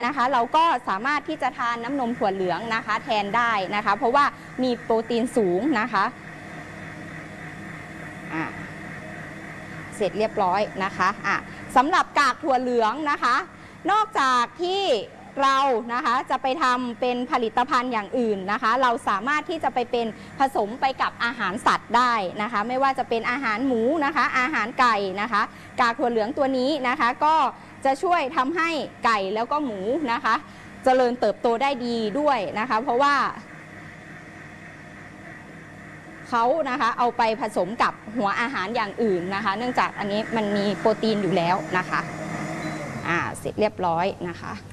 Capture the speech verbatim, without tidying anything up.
นะคะเราก็สามารถที่จะทานน้ำนมถั่วเหลืองนะคะแทนได้นะคะเพราะว่ามีโปรตีนสูงนะคะอ่าเสร็จเรียบร้อยนะคะอ่ะสำหรับกากถั่วเหลืองนะคะนอกจากที่เรานะคะจะไปทำเป็นผลิตภัณฑ์อย่างอื่นนะคะเราสามารถที่จะไปเป็นผสมไปกับอาหารสัตว์ได้นะคะไม่ว่าจะเป็นอาหารหมูนะคะอาหารไก่นะคะกากถั่วเหลืองตัวนี้นะคะก็จะช่วยทำให้ไก่แล้วก็หมูนะคะเจริญเติบโตได้ดีด้วยนะคะเพราะว่าเขานะคะเอาไปผสมกับหัวอาหารอย่างอื่นนะคะเนื่องจากอันนี้มันมีโปรตีนอยู่แล้วนะคะอ่าเสร็จเรียบร้อยนะคะ